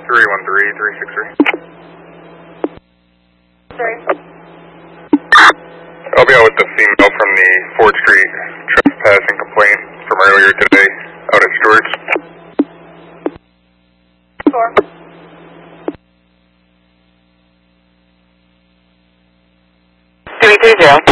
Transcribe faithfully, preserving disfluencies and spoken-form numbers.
three one three, three six three. Sorry. I'll be out with the female from the Ford Street trespassing complaint from earlier today out at Stewart's. Four. three three zero.